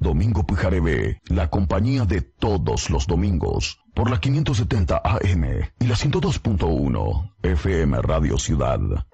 Domingo Pujarebe, la compañía de todos los domingos, por la 570 AM y la 102.1 FM Radio Ciudad.